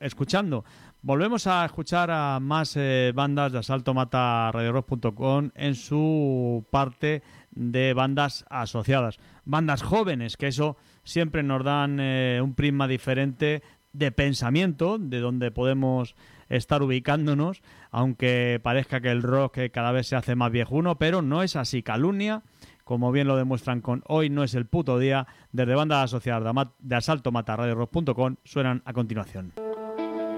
escuchando. Volvemos a escuchar a más bandas de Asalto Mata RadioRock.com en su parte de bandas asociadas. Bandas jóvenes, que eso siempre nos dan un prisma diferente de pensamiento, de donde podemos estar ubicándonos, aunque parezca que el rock cada vez se hace más viejuno, pero no es así. Calumnia, como bien lo demuestran con Hoy no es el puto día, desde bandas asociadas de Asalto Mata RadioRock.com, suenan a continuación.